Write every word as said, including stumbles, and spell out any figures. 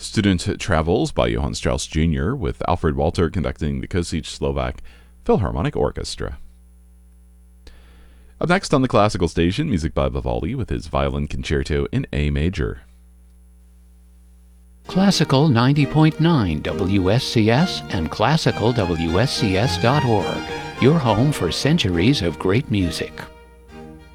Student Travels by Johann Strauss Junior with Alfred Walter conducting the Kosice Slovak Philharmonic Orchestra. Up next on the classical station, music by Vivaldi with his Violin Concerto in A major. Classical ninety point nine W S C S and classical W S C S dot org, your home for centuries of great music.